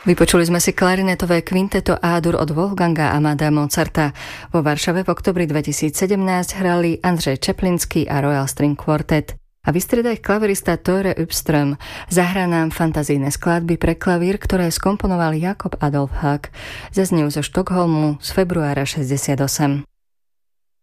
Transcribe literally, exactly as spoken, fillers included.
Vypočuli sme si klarinetové kvinteto A-dur od Wolfganga Amadea Mozarta. Vo Varšave v oktobri dvetisícsedemnásť hrali Andrzej Čeplinský a Royal String Quartet. A vystrieda ich klavirista Tore Upström. Zahrá nám fantazijné skladby pre klavír, ktoré skomponoval Jakob Adolf Hack. Zaznejú zo Štokholmu z februára šesťdesiatosem.